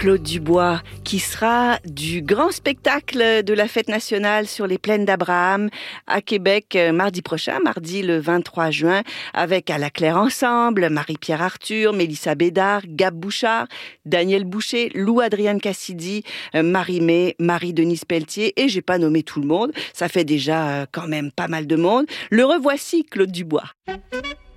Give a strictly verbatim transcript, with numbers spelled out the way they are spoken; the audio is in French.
Claude Dubois, qui sera du grand spectacle de la fête nationale sur les plaines d'Abraham à Québec mardi prochain, mardi le vingt-trois juin, avec à la Claire Ensemble, Marie-Pierre Arthur, Mélissa Bédard, Gab Bouchard, Daniel Boucher, Lou-Adrienne Cassidy, Marie-Mé, Marie-Denise Pelletier, et j'ai pas nommé tout le monde, ça fait déjà quand même pas mal de monde. Le revoici, Claude Dubois.